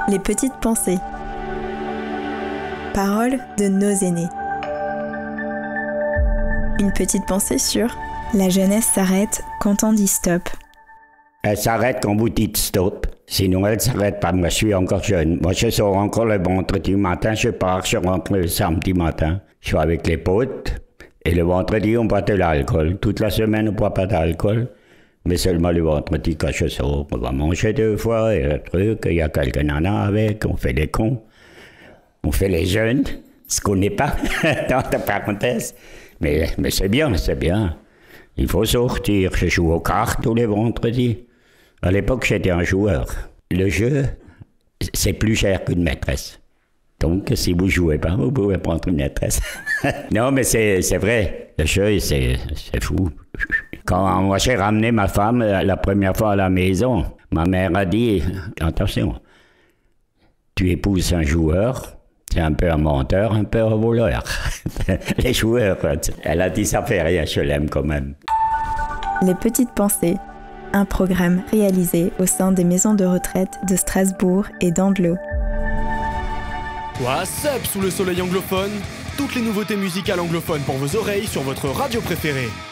Les petites pensées. Paroles de nos aînés. Une petite pensée sur la jeunesse s'arrête quand on dit stop. Elle s'arrête quand vous dites stop. Sinon, elle ne s'arrête pas. Moi, je suis encore jeune. Moi, je sors encore le vendredi matin. Je pars, je rentre le samedi matin. Je suis avec les potes. Et le vendredi, on boit de l'alcool. Toute la semaine, on ne boit pas d'alcool. Mais seulement le vendredi, quand je sors, on va manger 2 fois. Et le truc, il y a quelques nanas avec. On fait les cons. On fait les jeunes. Ce qu'on n'est pas, dans ta parenthèse. Mais c'est bien, c'est bien. Il faut sortir. Je joue aux cartes tous les vendredis. À l'époque, j'étais un joueur. Le jeu, c'est plus cher qu'une maîtresse. Donc, si vous ne jouez pas, vous pouvez prendre une maîtresse. Non, mais c'est vrai. Le jeu, c'est fou. Quand moi, j'ai ramené ma femme la première fois à la maison, ma mère a dit, attention, tu épouses un joueur, c'est un peu un menteur, un peu un voleur. Les joueurs, elle a dit, ça fait rien, je l'aime quand même. Les petites pensées. Un programme réalisé au sein des maisons de retraite de Strasbourg et d'Andlau. What's up sous le soleil anglophone? Toutes les nouveautés musicales anglophones pour vos oreilles sur votre radio préférée.